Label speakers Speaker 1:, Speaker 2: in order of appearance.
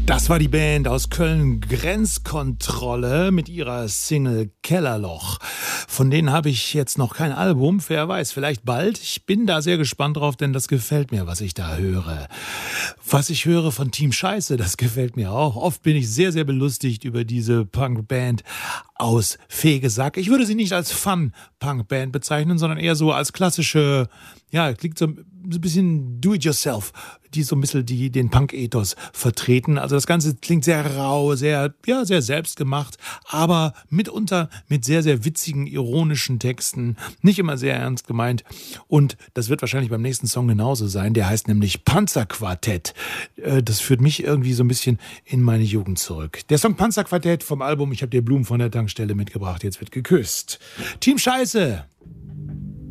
Speaker 1: Das war die Band aus Köln, Grenzkontrolle, mit ihrer Single Kellerloch. Von denen habe ich jetzt noch kein Album, wer weiß, vielleicht bald. Ich bin da sehr gespannt drauf, denn das gefällt mir, was ich da höre. Was ich höre von Team Scheiße, das gefällt mir auch. Oft bin ich sehr, sehr belustigt über diese Punkband aus Fegesack. Ich würde sie nicht als Fun-Punk-Band bezeichnen, sondern eher so als klassische, ja, klingt so ein bisschen Do-it-yourself, die so ein bisschen den Punk-Ethos vertreten. Also das Ganze klingt sehr rau, sehr selbstgemacht, aber mitunter mit sehr, sehr witzigen, ironischen Texten. Nicht immer sehr ernst gemeint. Und das wird wahrscheinlich beim nächsten Song genauso sein. Der heißt nämlich Panzerquartett. Das führt mich irgendwie so ein bisschen in meine Jugend zurück. Der Song Panzerquartett vom Album Ich hab dir Blumen von der Tankstelle mitgebracht. Jetzt wird geküsst. Team Scheiße!